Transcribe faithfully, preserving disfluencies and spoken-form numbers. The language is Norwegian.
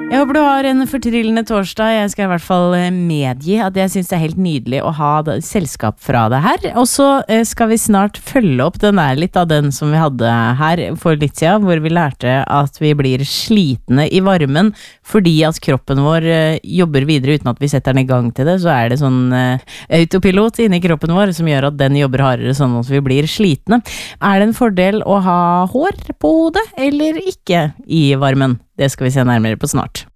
Jeg håper du har en fortryllende torsdag. Jeg skal i hvert fall medgi at jeg synes det er helt nydelig å ha selskap fra det her. Og så skal vi snart følge opp den der litt av den som vi hadde her for litt siden, hvor vi lærte at vi blir slitne i varmen fordi at kroppen vår jobber videre uten at vi setter den i gang til det. Så er det sånn autopilot inni kroppen vår som gjør at den jobber hardere sånn at vi blir slitne. Er det en fordel å ha hår på hodet eller ikke i varmen? Det skal vi se nærmere på snart.